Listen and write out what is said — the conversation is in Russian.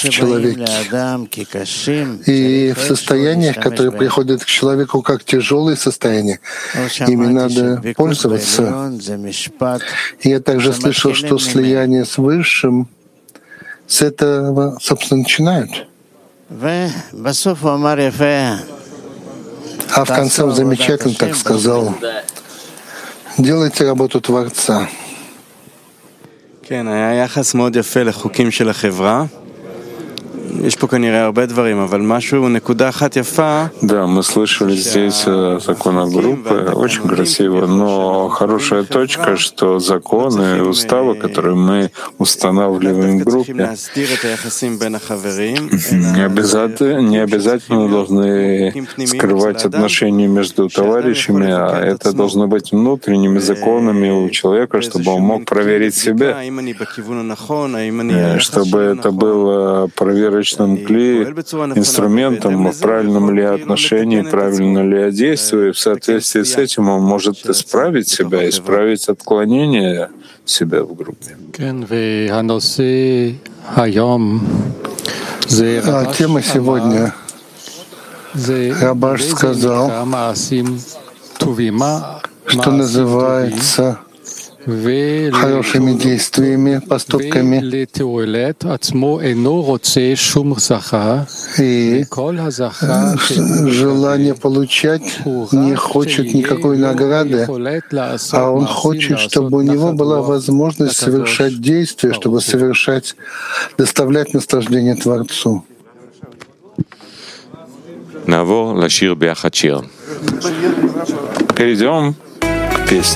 в человеке. И в состояниях, которые приходят к человеку как тяжелые состояния, ими надо пользоваться. И я также слышал, что слияние с Высшим с этого, собственно, начинают. А в конце он замечательно так сказал: делайте работу Творца. Да, мы слышали здесь законы группы, очень красиво, но хорошая точка, что законы и уставы, которые мы устанавливаем в группе, не обязательно должны скрывать отношения между товарищами, а это должно быть внутренними законами у человека, чтобы он мог проверить себя, чтобы это было проверочным инструментом, в правильном ли отношении, правильно ли я действую, и в соответствии с этим он может исправить себя, исправить отклонение себя в группе. Тема сегодня. Рабаш сказал, что называется хорошими действиями, поступками. И желание получать не хочет никакой награды, а он хочет, чтобы у него была возможность совершать действия, чтобы доставлять наслаждение Творцу. Перейдем к песне.